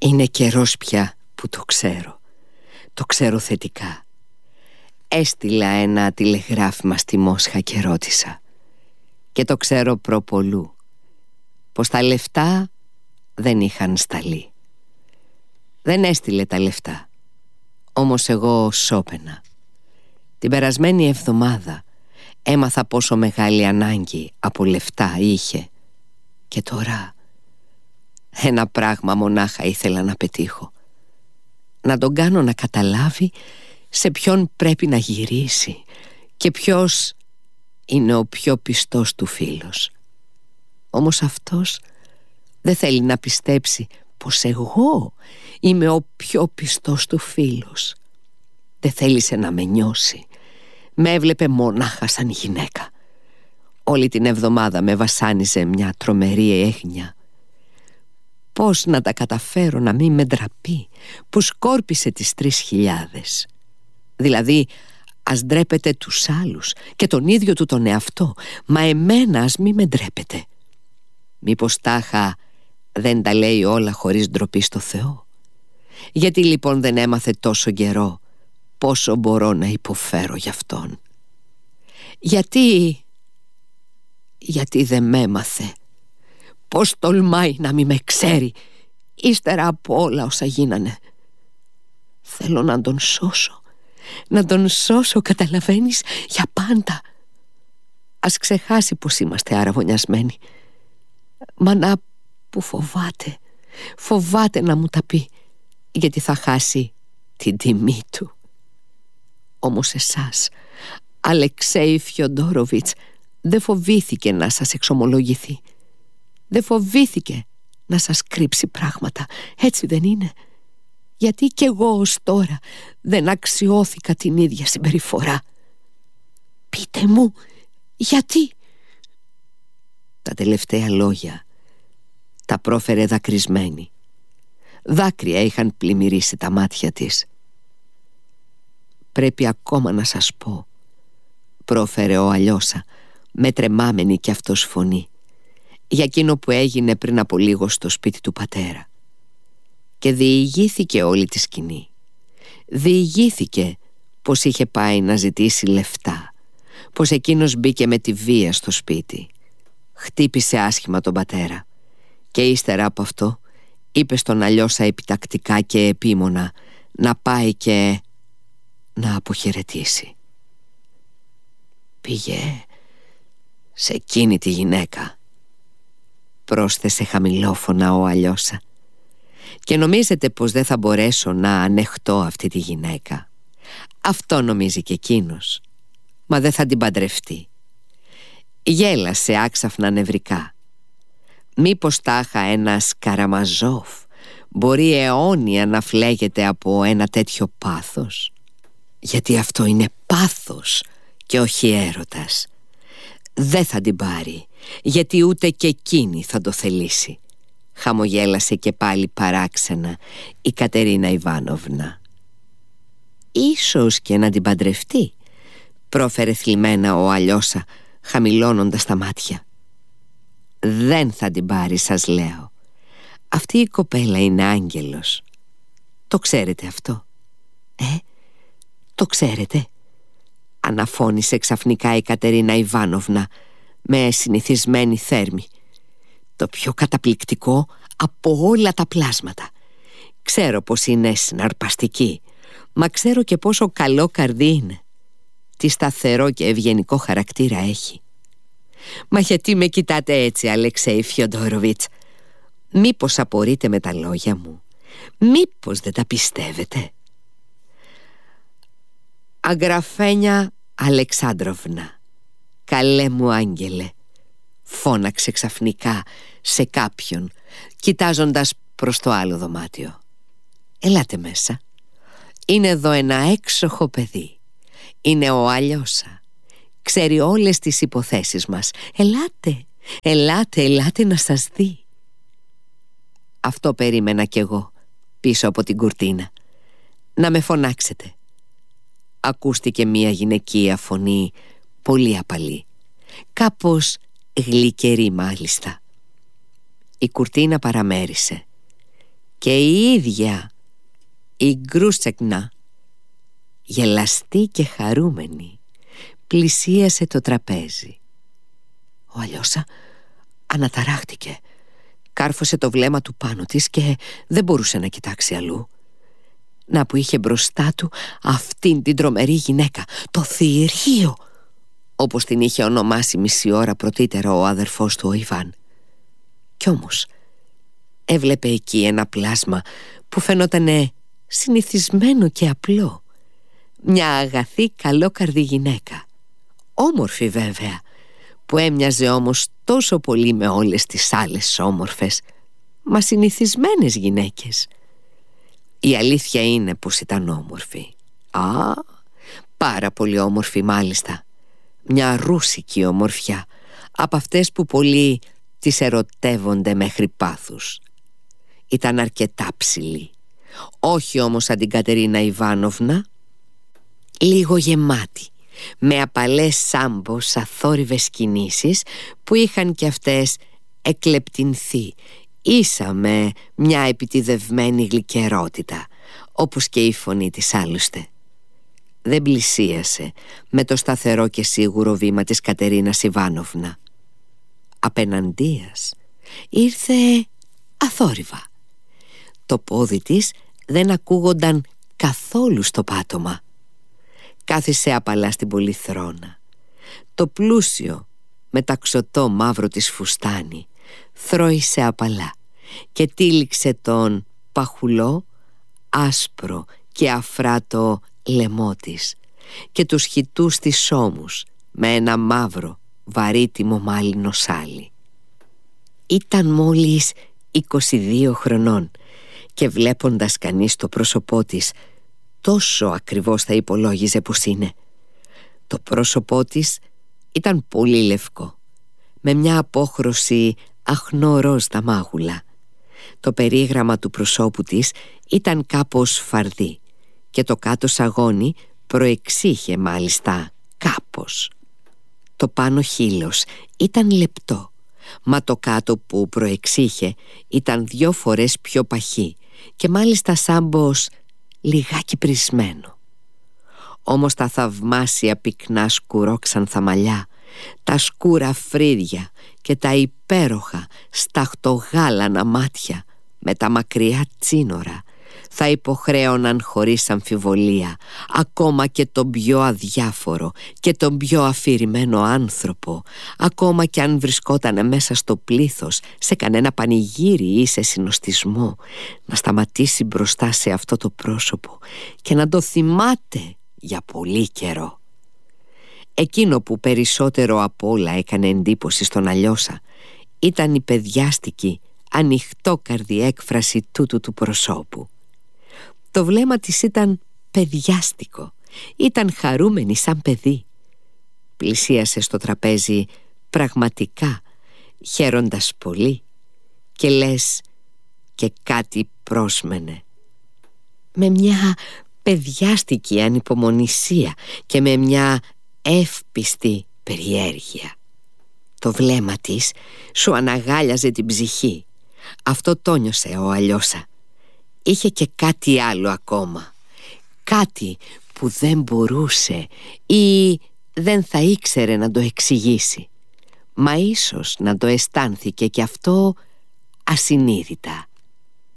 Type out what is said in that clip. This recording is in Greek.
Είναι καιρός πια που το ξέρω. Το ξέρω θετικά. Έστειλα ένα τηλεγράφημα στη Μόσχα και ρώτησα. Και το ξέρω προπολού, πως τα λεφτά δεν είχαν σταλεί. Δεν έστειλε τα λεφτά. Όμως εγώ σώπαινα. Την περασμένη εβδομάδα έμαθα πόσο μεγάλη ανάγκη από λεφτά είχε. Και τώρα ένα πράγμα μονάχα ήθελα να πετύχω. Να τον κάνω να καταλάβει σε ποιον πρέπει να γυρίσει και ποιος είναι ο πιο πιστός του φίλος. Όμως αυτός δεν θέλει να πιστέψει πως εγώ είμαι ο πιο πιστός του φίλος. Δεν θέλησε να με νιώσει. Με έβλεπε μονάχα σαν γυναίκα. Όλη την εβδομάδα με βασάνιζε μια τρομερή έγνοια. Πώς να τα καταφέρω να μην με ντραπεί που σκόρπισε τις 3.000? Δηλαδή ας ντρέπεται τους άλλους και τον ίδιο του τον εαυτό, μα εμένα ας μη με ντρέπεται. Μήπως τάχα δεν τα λέει όλα χωρίς ντροπή στο Θεό? Γιατί λοιπόν δεν έμαθε τόσο καιρό πόσο μπορώ να υποφέρω γι' αυτόν? Γιατί δεν μ' έμαθε? Πώς τολμάει να μη με ξέρει ύστερα από όλα όσα γίνανε? Θέλω να τον σώσω. Να τον σώσω, καταλαβαίνεις, για πάντα. Ας ξεχάσει πως είμαστε αραβωνιασμένοι. Μα να που φοβάται να μου τα πει, γιατί θα χάσει την τιμή του. Όμως εσάς, Αλεξέη Φιοντόροβιτς, δεν φοβήθηκε να σας εξομολογηθεί. Δεν φοβήθηκε να σας κρύψει πράγματα, έτσι δεν είναι? Γιατί κι εγώ ως τώρα δεν αξιώθηκα την ίδια συμπεριφορά? Πείτε μου, γιατί? Τα τελευταία λόγια τα πρόφερε δακρυσμένη. Δάκρυα είχαν πλημμυρίσει τα μάτια της. «Πρέπει ακόμα να σας πω», πρόφερε ο Αλιώσα με τρεμάμενη κι αυτός φωνή, για εκείνο που έγινε πριν από λίγο στο σπίτι του πατέρα. Και διηγήθηκε όλη τη σκηνή. Διηγήθηκε πως είχε πάει να ζητήσει λεφτά, πως εκείνος μπήκε με τη βία στο σπίτι, χτύπησε άσχημα τον πατέρα και ύστερα από αυτό είπε στον Αλιώσα επιτακτικά και επίμονα να πάει και να αποχαιρετήσει. «Πήγε σε εκείνη τη γυναίκα», πρόσθεσε χαμηλόφωνα ο Αλιώσα. «Και νομίζετε πως δεν θα μπορέσω να ανεχτώ αυτή τη γυναίκα? Αυτό νομίζει και εκείνος. Μα δεν θα την παντρευτεί». Γέλασε άξαφνα νευρικά. Μήπως τάχα ένας Καραμαζόφ μπορεί αιώνια να φλέγεται από ένα τέτοιο πάθος? Γιατί αυτό είναι πάθος και όχι έρωτας. Δεν θα την πάρει, γιατί ούτε και εκείνη θα το θελήσει. Χαμογέλασε και πάλι παράξενα η Κατερίνα Ιβάνοβνα. «Ίσως και να την παντρευτεί», πρόφερε θλιμμένα ο Αλιώσα, χαμηλώνοντας τα μάτια. «Δεν θα την πάρει, σας λέω. Αυτή η κοπέλα είναι άγγελος. Το ξέρετε αυτό? Το ξέρετε?» αναφώνησε ξαφνικά η Κατερίνα Ιβάνοβνα με συνηθισμένη θέρμη. «Το πιο καταπληκτικό από όλα τα πλάσματα. Ξέρω πως είναι συναρπαστική, μα ξέρω και πόσο καλό καρδί είναι. Τι σταθερό και ευγενικό χαρακτήρα έχει. Μα γιατί με κοιτάτε έτσι, Αλεξέη Φιοντόροβιτς? Μήπως απορείτε με τα λόγια μου? Μήπως δεν τα πιστεύετε?» «Αγραφένια Αλεξάνδροβνα, καλέ μου άγγελε», φώναξε ξαφνικά σε κάποιον, κοιτάζοντας προς το άλλο δωμάτιο. «Ελάτε μέσα. Είναι εδώ ένα έξοχο παιδί. Είναι ο Αλιώσα. Ξέρει όλες τις υποθέσεις μας. Ελάτε να σας δει». Αυτό περίμενα κι εγώ πίσω από την κουρτίνα. Να με φωνάξετε. Ακούστηκε μια γυναικεία φωνή πολύ απαλή, κάπως γλυκερή μάλιστα. Η κουρτίνα παραμέρισε Και η ίδια η Γκρούσεκνα, γελαστή και χαρούμενη, πλησίασε το τραπέζι. Ο Αλιώσα αναταράχτηκε, κάρφωσε το βλέμμα του πάνω της και δεν μπορούσε να κοιτάξει αλλού. Να που είχε μπροστά του αυτήν την τρομερή γυναίκα, το θηριείο, όπως την είχε ονομάσει μισή ώρα πρωτήτερα ο αδερφός του ο Ιβάν. Κι όμως έβλεπε εκεί ένα πλάσμα που φαινότανε συνηθισμένο και απλό. Μια αγαθή καλόκαρδη γυναίκα, όμορφη βέβαια, που έμοιαζε όμως τόσο πολύ με όλες τις άλλες όμορφες μα συνηθισμένες γυναίκες. Η αλήθεια είναι πως ήταν όμορφη. Πάρα πολύ όμορφη μάλιστα. Μια ρούσικη ομορφιά, από αυτές που πολλοί τις ερωτεύονται μέχρι πάθους. Ήταν αρκετά ψηλή, όχι όμως σαν την Κατερίνα Ιβάνοβνα, λίγο γεμάτη, με απαλές σάμπος αθόρυβες κινήσεις που είχαν κι αυτές εκλεπτυνθεί ίσα με μια επιτηδευμένη γλυκερότητα, όπως και η φωνή της άλλωστε. Δεν πλησίασε με το σταθερό και σίγουρο βήμα της Κατερίνας Ιβάνοβνα. Απέναντίας ήρθε αθόρυβα. Το πόδι της δεν ακούγονταν καθόλου στο πάτωμα. Κάθισε απαλά στην πολυθρόνα. Το πλούσιο μεταξωτό μαύρο της φουστάνι θρώησε απαλά και τύλιξε τον παχουλό, άσπρο και αφράτο λαιμό της και τους χυτούς της ώμους με ένα μαύρο βαρύτιμο μάλινο σάλι. Ήταν μόλις 22 χρονών και βλέποντας κανείς το πρόσωπό της, τόσο ακριβώς θα υπολόγιζε πως είναι. Το πρόσωπό της ήταν πολύ λευκό, με μια απόχρωση αχνό ροζ δαμάγουλα. Το περίγραμμα του προσώπου της ήταν κάπως φαρδί και το κάτω σαγόνι προεξήχε μάλιστα κάπως. Το πάνω χείλος ήταν λεπτό, μα το κάτω που προεξήχε ήταν 2 φορές πιο παχύ και μάλιστα σάμπος λιγάκι πρισμένο. Όμως τα θαυμάσια πυκνά σκουρόξανθα μαλλιά, τα σκούρα φρύδια και τα υπέροχα σταχτογάλανα μάτια με τα μακριά τσίνορα θα υποχρέωναν χωρίς αμφιβολία ακόμα και τον πιο αδιάφορο και τον πιο αφηρημένο άνθρωπο, ακόμα και αν βρισκόταν μέσα στο πλήθος σε κανένα πανηγύρι ή σε συνοστισμό, να σταματήσει μπροστά σε αυτό το πρόσωπο και να το θυμάται για πολύ καιρό. Εκείνο που περισσότερο απ' όλα έκανε εντύπωση στον Αλιώσα ήταν η παιδιάστικη, ανοιχτόκαρδη έκφραση τούτου του προσώπου. Το βλέμμα της ήταν παιδιάστικο, ήταν χαρούμενη σαν παιδί. Πλησίασε στο τραπέζι πραγματικά, χαίροντας πολύ, και λες και κάτι πρόσμενε. Με μια παιδιάστικη ανυπομονησία και με μια εύπιστη περιέργεια. Το βλέμμα της σου αναγάλιαζε την ψυχή. Αυτό το νιώσε ο Αλιώσα. Είχε και κάτι άλλο ακόμα, κάτι που δεν μπορούσε ή δεν θα ήξερε να το εξηγήσει, μα ίσως να το αισθάνθηκε και αυτό ασυνείδητα.